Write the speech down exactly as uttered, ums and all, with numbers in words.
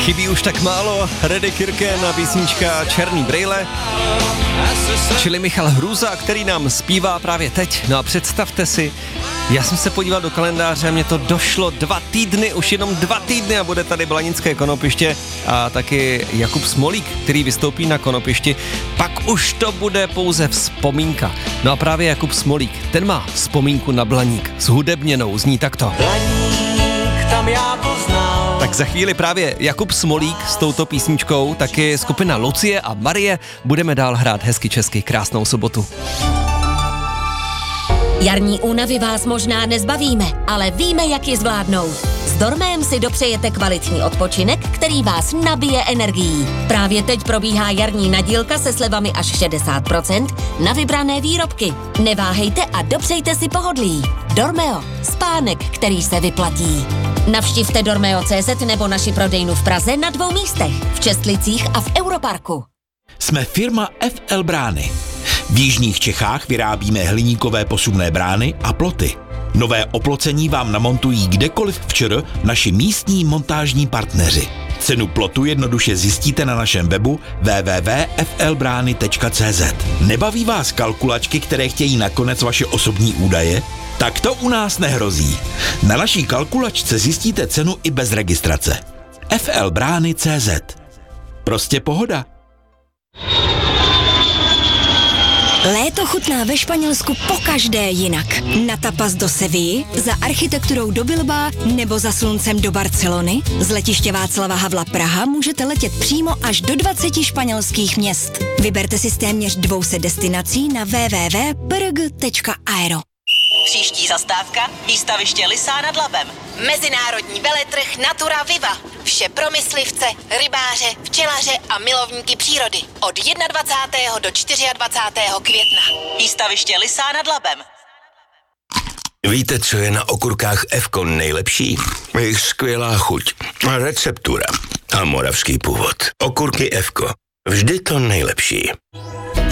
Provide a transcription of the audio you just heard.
Chybí už tak málo, Reddy Kirken a písnička Černý brejle, čili Michal Hrůza, který nám zpívá právě teď. No a představte si, já jsem se podíval do kalendáře a mě to došlo dva týdny, už jenom dva týdny a bude tady Blanické konopiště a taky Jakub Smolík, který vystoupí na konopišti. Pak už to bude pouze vzpomínka. No a právě Jakub Smolík, ten má vzpomínku na Blaník s hudebněnou, zní takto. Blaník, tam já to znal. Tak za chvíli právě Jakub Smolík s touto písničkou, taky skupina Lucie a Marie. Budeme dál hrát hezky česky, krásnou sobotu. Jarní únavy vás možná nezbavíme, ale víme, jak ji zvládnout. S Dormem si dopřejete kvalitní odpočinek, který vás nabije energií. Právě teď probíhá jarní nadílka se slevami až šedesát procent na vybrané výrobky. Neváhejte a dopřejte si pohodlí. Dormeo, spánek, který se vyplatí. Navštivte dormeo tečka cé zet nebo naši prodejnu v Praze na dvou místech, v Čestlicích a v Europarku. Jsme firma F L Brány. V jižních Čechách vyrábíme hliníkové posuvné brány a ploty. Nové oplocení vám namontují kdekoliv v ČR naši místní montážní partneři. Cenu plotu jednoduše zjistíte na našem webu w w w tečka f l brány tečka c z. Nebaví vás kalkulačky, které chtějí nakonec vaše osobní údaje? Tak to u nás nehrozí. Na naší kalkulačce zjistíte cenu i bez registrace. f l brány tečka c z. Prostě pohoda. Léto chutná ve Španělsku pokaždé jinak. Na tapas do Sevilly, za architekturou do Bilbaa nebo za sluncem do Barcelony. Z letiště Václava Havla Praha můžete letět přímo až do dvaceti španělských měst. Vyberte si z téměř dvou set destinací na w w w tečka p r g tečka aero. Příští zastávka, výstaviště Lysá nad Labem. Mezinárodní veletrh Natura Viva. Vše pro myslivce, rybáře, včelaře a milovníky přírody. Od dvacátého prvního do dvacátého čtvrtého května. Výstaviště Lysá nad Labem. Víte, co je na okurkách F-ko nejlepší? Jejich skvělá chuť, receptura a moravský původ. Okurky F-ko. Vždy to nejlepší.